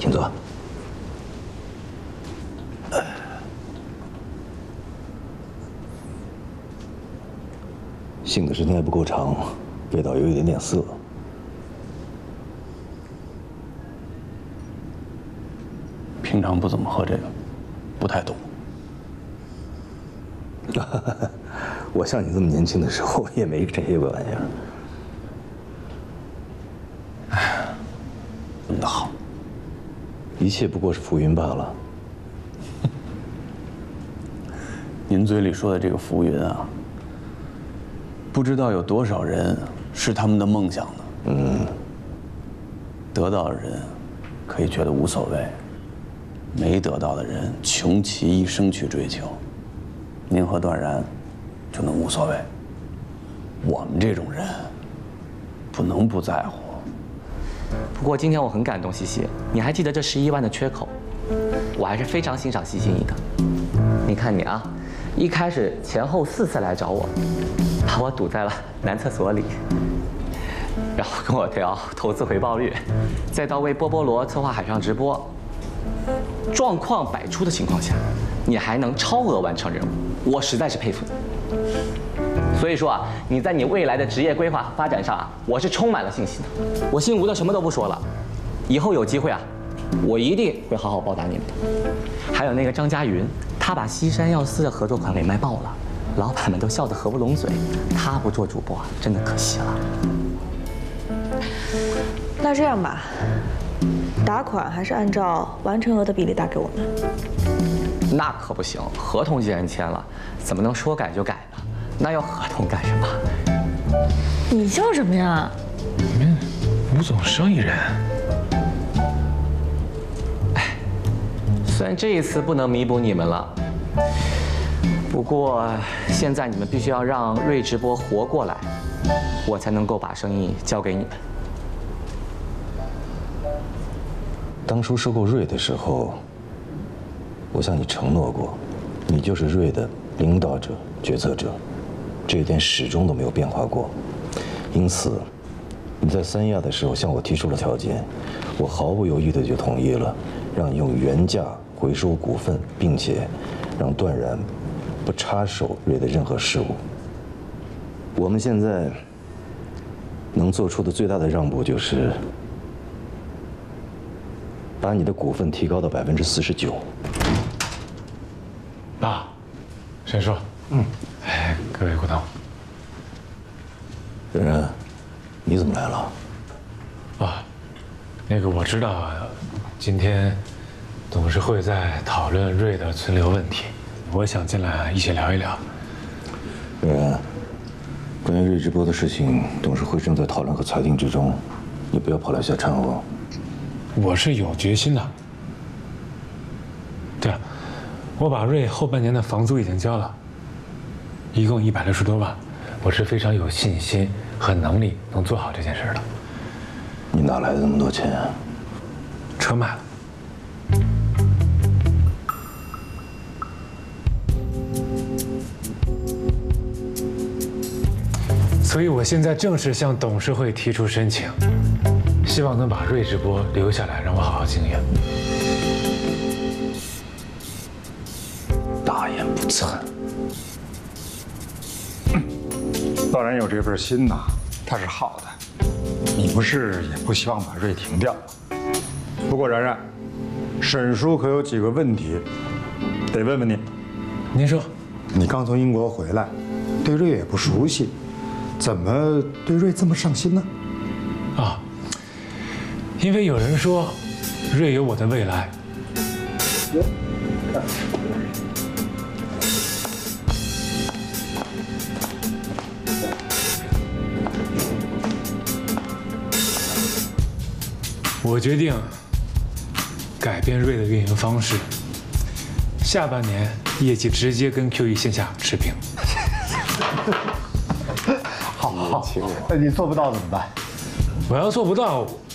请坐。醒的时间还不够长，味道有一点点涩。 平常不怎么喝这个，不太懂。 我像你这么年轻的时候，也没这些个玩意儿。哎，那好，一切不过是浮云罢了。 您嘴里说的这个浮云啊，不知道有多少人是他们的梦想呢。得到的人可以觉得无所谓，没得到的人穷其一生去追求。您和段然就能无所谓，我们这种人不能不在乎。 不过今天我很感动，西西，你还记得这11万的缺口，我还是非常欣赏西西你的。你看你啊，一开始前后4次来找我，把我堵在了男厕所里，然后跟我聊投资回报率，再到为波波罗策划海上直播，状况百出的情况下，你还能超额完成任务，我实在是佩服你。所以说啊，你在你未来的职业规划发展上啊，我是充满了信心的。我姓吴的什么都不说了，以后有机会啊，我一定会好好报答你们的。还有那个张佳云，他把西山药司的合作款给卖爆了，老板们都笑得合不拢嘴。他不做主播啊，真的可惜了。 那这样吧，打款还是按照完成额的比例打给我们。 那可不行，合同既然签了，怎么能说改就改呢？那要合同干什么？ 你笑什么呀？ 你们吴总生意人。 哎，虽然这一次不能弥补你们了，不过现在你们必须要让瑞直播活过来，我才能够把生意交给你们。 当初收购瑞的时候，我向你承诺过，你就是瑞的领导者、决策者，这一点始终都没有变化过。因此，你在三亚的时候向我提出了条件，我毫不犹豫的就同意了，让你用原价回收股份，并且让段然不插手瑞的任何事务。我们现在能做出的最大的让步就是把你的股份提高到49%。 爸，沈叔，哎，各位股东， 冉冉，你怎么来了？ 啊，那个我知道，今天董事会在讨论瑞的存留问题，我想进来一起聊一聊。 冉冉，关于瑞直播的事情，董事会正在讨论和裁定之中，你不要跑来瞎掺和。 我是有决心的。对了，我把瑞后半年的房租已经交了，一共160多万，我是非常有信心和能力能做好这件事的。 你哪来的那么多钱啊？ 车卖了。所以我现在正式向董事会提出申请，希望能把瑞直播留下来，让我好好经营。 大言不惭！ 当然有这份心呐，它是好的。你不是也不希望把瑞停掉？不过然然，沈叔可有几个问题得问问你。 您说， 你刚从英国回来，对瑞也不熟悉，怎么对瑞这么上心呢？ 啊，因为有人说，瑞有我的未来。我决定改变瑞的运营方式，下半年业绩直接跟 QE 线下持平。 好，那你做不到怎么办？ 我要做不到，